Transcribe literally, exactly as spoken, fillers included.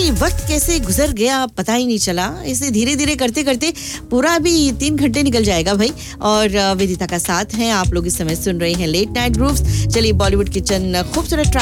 चलिए, वक्त कैसे गुजर गया पता ही नहीं चला। इसे धीरे धीरे करते करते पूरा भी तीन घंटे निकल जाएगा भाई। और विदिता का साथ है, आप लोग इस समय सुन रहे हैं लेट नाइट ग्रूव्स। चलिए, बॉलीवुड किचन खूबसूरत